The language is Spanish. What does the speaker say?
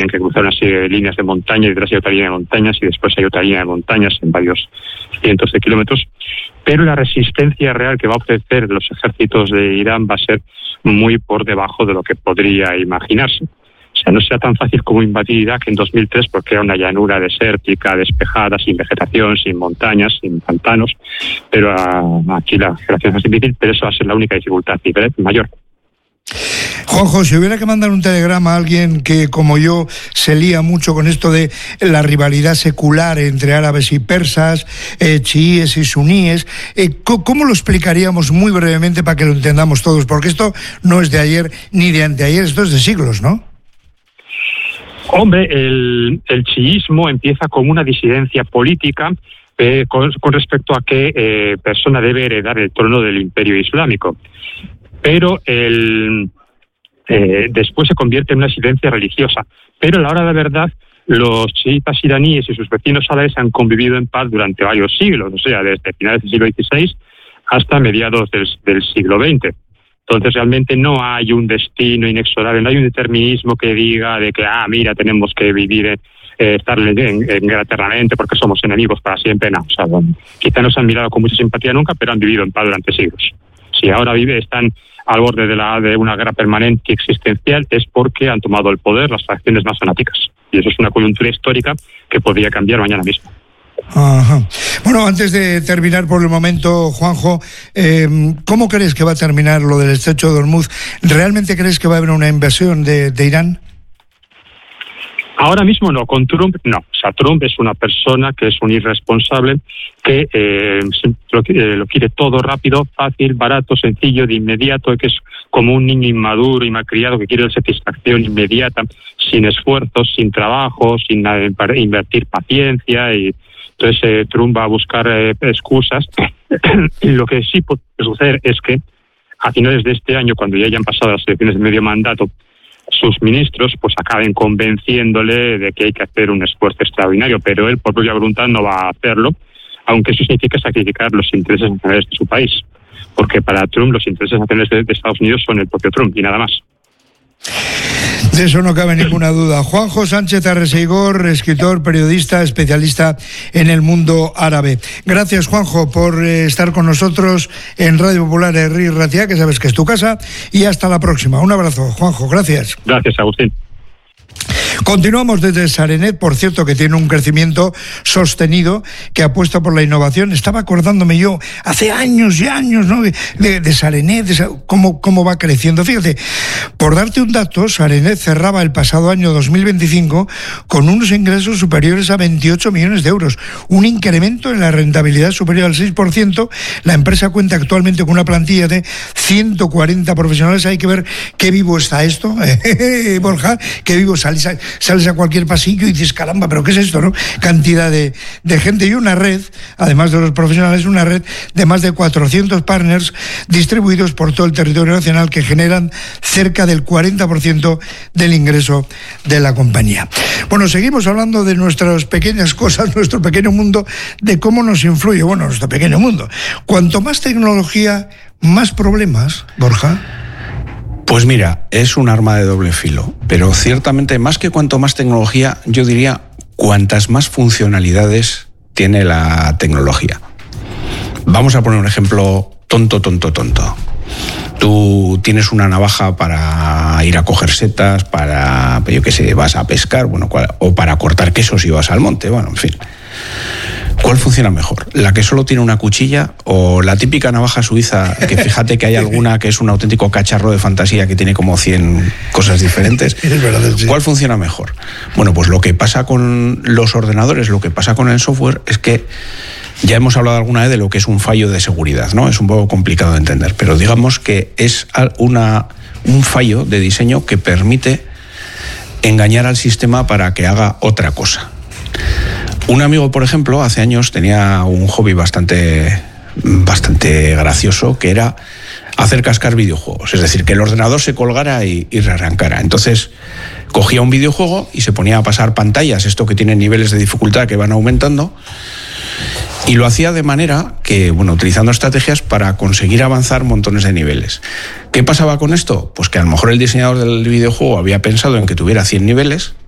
que cruzar una serie de líneas de montaña, y detrás hay otra línea de montañas, y después hay otra línea de montañas en varios cientos de kilómetros. Pero la resistencia real que va a ofrecer los ejércitos de Irán va a ser muy por debajo de lo que podría imaginarse. O sea, no será tan fácil como invadir Irak en 2003, porque era una llanura desértica, despejada, sin vegetación, sin montañas, sin pantanos. Pero aquí la generación es más difícil, pero eso va a ser la única dificultad mayor. Juanjo, si hubiera que mandar un telegrama a alguien que, como yo, se lía mucho con esto de la rivalidad secular entre árabes y persas, chiíes y suníes, ¿cómo lo explicaríamos muy brevemente para que lo entendamos todos? Porque esto no es de ayer ni de anteayer, esto es de siglos, ¿no? Hombre, el chiísmo empieza como una disidencia política con respecto a qué persona debe heredar el trono del Imperio Islámico. Pero después se convierte en una disidencia religiosa. Pero a la hora de la verdad, los chiitas iraníes y sus vecinos árabes han convivido en paz durante varios siglos, o sea, desde finales del siglo XVI hasta mediados del siglo XX. Entonces realmente no hay un destino inexorable, no hay un determinismo que diga de que, mira, tenemos que vivir, estar en guerra eternamente porque somos enemigos para siempre. No, o sea, bueno, quizá no se han mirado con mucha simpatía nunca, pero han vivido en paz durante siglos. Si ahora están al borde de una guerra permanente y existencial, es porque han tomado el poder las facciones más fanáticas. Y eso es una coyuntura histórica que podría cambiar mañana mismo. Ajá. Bueno, antes de terminar por el momento, Juanjo, ¿cómo crees que va a terminar lo del estrecho de Hormuz? ¿Realmente crees que va a haber una invasión de Irán? Ahora mismo no, con Trump no. O sea, Trump es una persona que es un irresponsable, que lo quiere todo rápido, fácil, barato, sencillo, de inmediato, que es como un niño inmaduro y malcriado que quiere satisfacción inmediata, sin esfuerzos, sin trabajo, sin invertir paciencia. Y entonces Trump va a buscar excusas. Y lo que sí puede suceder es que a finales de este año, cuando ya hayan pasado las elecciones de medio mandato, sus ministros pues acaben convenciéndole de que hay que hacer un esfuerzo extraordinario, pero él por propia voluntad no va a hacerlo, aunque eso significa sacrificar los intereses nacionales de su país, porque para Trump los intereses nacionales de Estados Unidos son el propio Trump y nada más. De eso no cabe ninguna duda. Juanjo Sánchez Arreceigor, escritor, periodista, especialista en el mundo árabe. Gracias, Juanjo, por estar con nosotros en Radio Popular Herri Ratia, que sabes que es tu casa, y hasta la próxima. Un abrazo, Juanjo, gracias. Gracias, Agustín. Continuamos desde Sarenet, por cierto, que tiene un crecimiento sostenido, que apuesta por la innovación. Estaba acordándome yo hace años y años, ¿no?, de Sarenet, cómo va creciendo. Fíjate, por darte un dato, Sarenet cerraba el pasado año 2025 con unos ingresos superiores a 28 millones de euros, un incremento en la rentabilidad superior al 6%. La empresa cuenta actualmente con una plantilla de 140 profesionales. Hay que ver qué vivo está esto, Borja, qué vivo sales a cualquier pasillo y dices, caramba, pero ¿qué es esto, no? Cantidad de gente y una red, además de los profesionales, una red de más de 400 partners distribuidos por todo el territorio nacional que generan cerca del 40% del ingreso de la compañía. Bueno, seguimos hablando de nuestras pequeñas cosas, nuestro pequeño mundo, de cómo nos influye, nuestro pequeño mundo. Cuanto más tecnología, más problemas, Borja. Pues mira, es un arma de doble filo, pero ciertamente más que cuanto más tecnología, yo diría cuantas más funcionalidades tiene la tecnología. Vamos a poner un ejemplo tonto. Tú tienes una navaja para ir a coger setas, para, yo qué sé, vas a pescar, o para cortar quesos y vas al monte, en fin. ¿Cuál funciona mejor? ¿La que solo tiene una cuchilla o la típica navaja suiza, que fíjate que hay alguna que es un auténtico cacharro de fantasía que tiene como 100 cosas diferentes? Es verdad, sí. ¿Cuál funciona mejor? Bueno, pues lo que pasa con los ordenadores, lo que pasa con el software es que ya hemos hablado alguna vez de lo que es un fallo de seguridad, ¿no? Es un poco complicado de entender, pero digamos que es un fallo de diseño que permite engañar al sistema para que haga otra cosa. Un amigo, por ejemplo, hace años tenía un hobby bastante gracioso, que era hacer cascar videojuegos. Es decir, que el ordenador se colgara y rearrancara. Entonces, cogía un videojuego y se ponía a pasar pantallas, esto que tiene niveles de dificultad que van aumentando, y lo hacía de manera que, utilizando estrategias para conseguir avanzar montones de niveles. ¿Qué pasaba con esto? Pues que a lo mejor el diseñador del videojuego había pensado en que tuviera 100 niveles,